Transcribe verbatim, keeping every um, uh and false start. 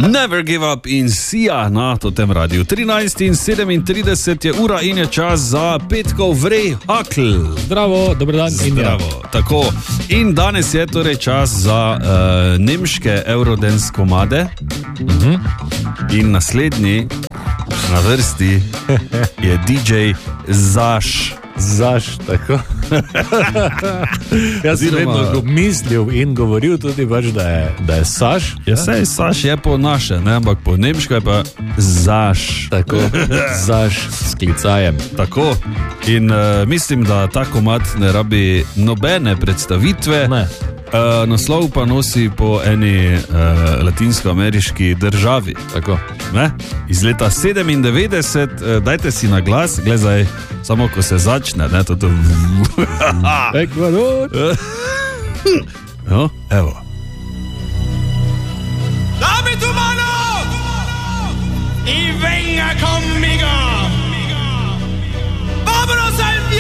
Never give up in Sia na totem radiju. trinajst in sedemintrideset je ura in je čas za petkov vrej hakl. Zdravo, dober dan. Zdravo, tako. In danes je torej čas za uh, nemške Eurodance komade. Uh-huh. In naslednji na vrsti je D J Zaš. Zaš, tako. Jaz sem vedno mislil in govoril tudi baš, da je, da je Saš. Ja, sej, Saš je po naše, ne? Ampak po nemško je pa Zaš. Tako, Zaš s klicajem. Tako. In uh, mislim, da ta komad ne rabi nobene predstavitve. Ne. Uh, naslov pa nosi po eni uh, latinskoameriški državi. Tako. Ne? Iz leta sedemindevetdeset, uh, dajte si na glas, gledaj, samo ko se začne, ne, to to. Ekvador. No, evo. Dame tu mano y venga conmigo.